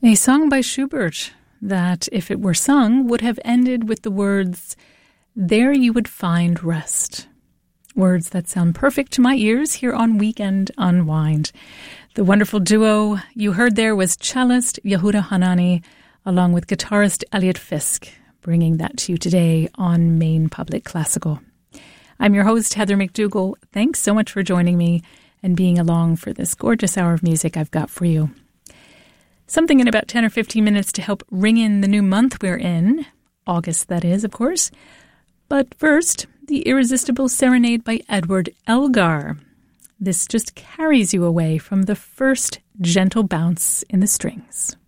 A song by Schubert that, if it were sung, would have ended with the words, "There you would find rest." Words that sound perfect to my ears here on Weekend Unwind. The wonderful duo you heard there was cellist Yehuda Hanani, along with guitarist Elliot Fisk, bringing that to you today on Maine Public Classical. I'm your host, Heather McDougall. Thanks so much for joining me and being along for this gorgeous hour of music I've got for you. Something in about 10 or 15 minutes to help ring in the new month we're in. August, that is, of course. But first, the irresistible serenade by Edward Elgar. This just carries you away from the first gentle bounce in the strings.